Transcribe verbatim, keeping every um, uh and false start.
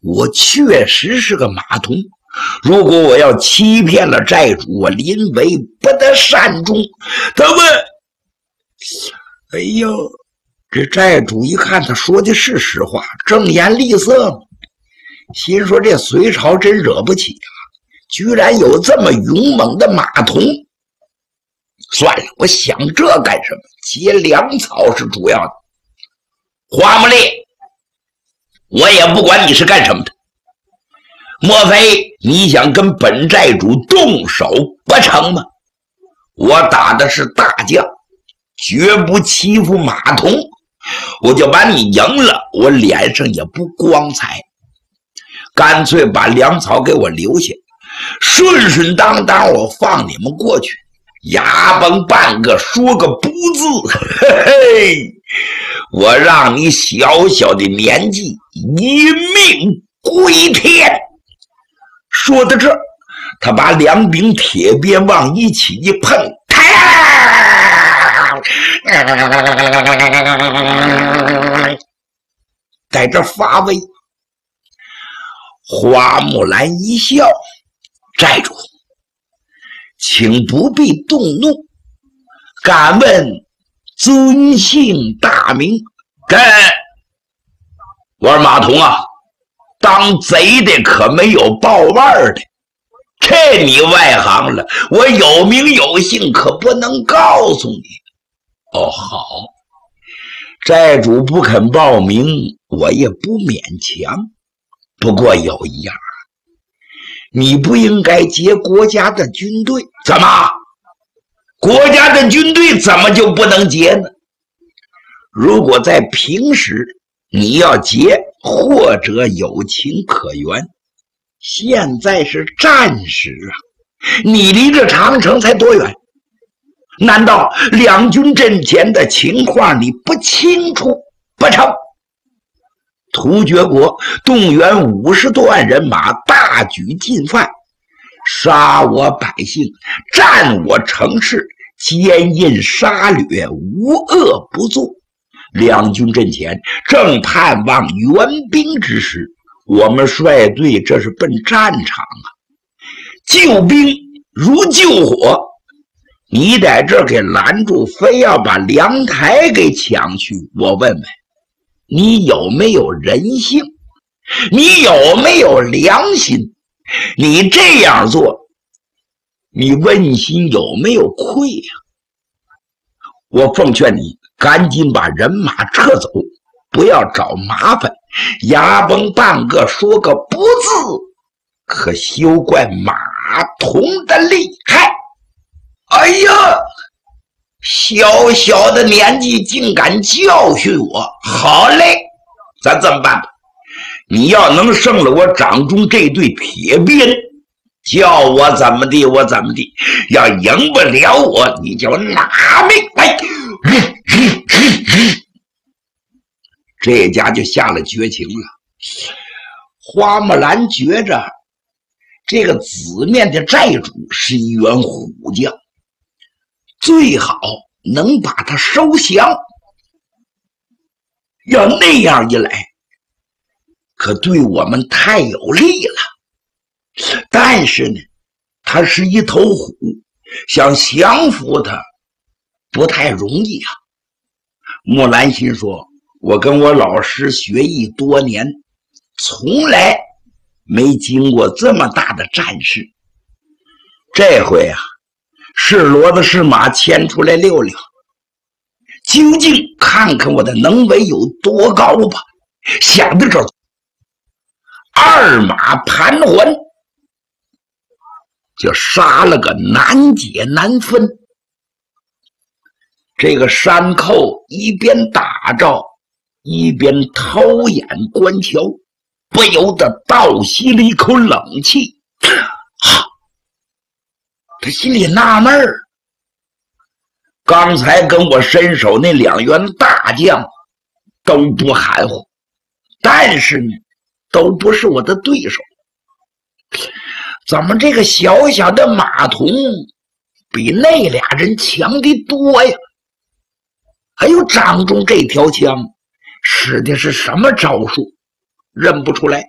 我确实是个马童。如果我要欺骗了债主，我临危不得善终。他问：“哎呦，这债主一看他说的是实话，正颜厉色，心说这隋朝真惹不起啊，居然有这么勇猛的马童。算了，我想这干什么？结粮草是主要的。花木烈，我也不管你是干什么的。莫非你想跟本债主动手不成吗？我打的是大将，绝不欺负马童。我就把你赢了，我脸上也不光彩。干脆把粮草给我留下，顺顺当当我放你们过去。牙崩半个说个不字，嘿嘿，我让你小小的年纪一命归天。说到这，他把两柄铁鞭往一起一碰，在这发威。花木兰一笑：“债主，请不必动怒，敢问尊姓大名？”跟我说马童啊，当贼的可没有报腕的，这你外行了，我有名有姓，可不能告诉你。哦，好，债主不肯报名，我也不勉强。不过有一样，你不应该结国家的军队。怎么？国家的军队怎么就不能结呢？如果在平时你要结，或者有情可原，现在是战时啊，你离这长城才多远？难道两军阵前的情况你不清楚不成？突厥国动员五十多万人马，大举进犯，杀我百姓，占我城市，奸淫杀掠，无恶不作。两军阵前正盼望援兵之时，我们率队这是奔战场啊！救兵如救火，你在这给拦住，非要把粮台给抢去。我问问你有没有人性？你有没有良心？你这样做，你问心有没有愧呀、啊？我奉劝你赶紧把人马撤走，不要找麻烦。牙崩半个说个不字，可休怪马童的厉害。哎呀，小小的年纪竟敢教训我，好嘞，咱这么办吧，你要能胜了我掌中这对铁鞭，叫我怎么地我怎么地，要赢不了我，你就拿命来。这家就下了绝情了。花木兰觉着这个紫面的债主是一员虎将，最好能把他收降。要那样一来，可对我们太有利了。但是呢，他是一头虎，想降服他不太容易啊。木兰心说，我跟我老师学艺多年，从来没经过这么大的战事，这回啊，是骡子是马牵出来溜溜，究竟看看我的能为有多高吧。想到这儿，二马盘桓，就杀了个难解难分。这个山寇一边打着，一边偷眼观瞧，不由得倒吸了一口冷气。哈，他心里纳闷儿，刚才跟我伸手那两员大将都不含糊，但是呢，都不是我的对手。怎么这个小小的马童比那俩人强的多呀？还有掌中这条枪使的是什么招数，认不出来。